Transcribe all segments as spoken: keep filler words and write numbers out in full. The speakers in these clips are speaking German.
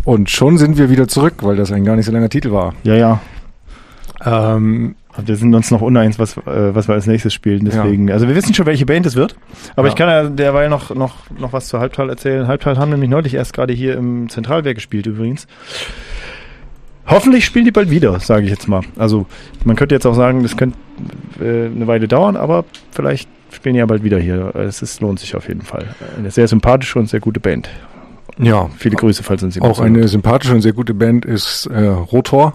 Und schon sind wir wieder zurück, weil das ein gar nicht so langer Titel war. Ja, ja. Ähm, wir sind uns noch uneins, was, äh, was wir als nächstes spielen. Deswegen, ja. Also wir wissen schon, welche Band es wird. Aber ja. ich kann ja derweil noch, noch, noch was zur Halbtal erzählen. Halbtal haben nämlich neulich erst gerade hier im Zentralwerk gespielt übrigens. Hoffentlich spielen die bald wieder, sage ich jetzt mal. Also man könnte jetzt auch sagen, das könnte äh, eine Weile dauern, aber vielleicht spielen die ja bald wieder hier. Es ist, lohnt sich auf jeden Fall. Eine sehr sympathische und sehr gute Band. Ja. Viele Grüße, falls uns jemand Auch eine hört. Sympathische und sehr gute Band ist äh, Rotor.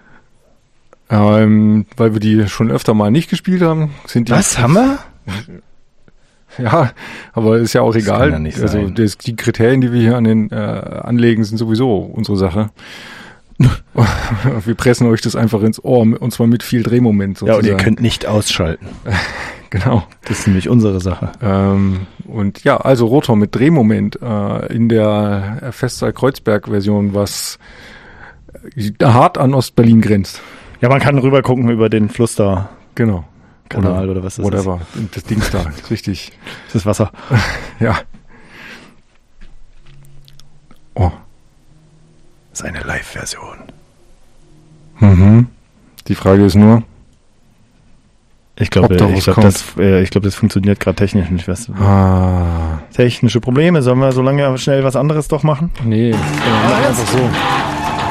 Ähm, weil wir die schon öfter mal nicht gespielt haben. Sind die Was, haben wir? Ja, aber ist ja auch das egal. Ja nicht also das, die Kriterien, die wir hier an den äh, anlegen, sind sowieso unsere Sache. Wir pressen euch das einfach ins Ohr, und zwar mit viel Drehmoment sozusagen. Ja, und ihr könnt nicht ausschalten. Genau. Das ist nämlich unsere Sache. Ähm, und ja, also Rotor mit Drehmoment äh, in der Festsaal-Kreuzberg-Version, was hart an Ostberlin grenzt. Ja, man kann rüber gucken über den Fluss da. Genau. Kanal oder, oder was das whatever. ist. Das Dings da, richtig. Das ist Wasser. Ja. Oh. Das ist eine Live-Version. Mhm. Die Frage ist nur, ich glaube, ich glaube, das, äh, ich glaube, das funktioniert gerade technisch nicht. Was, ah. Technische Probleme. Sollen wir so lange schnell was anderes doch machen? Nee, ah, einfach so.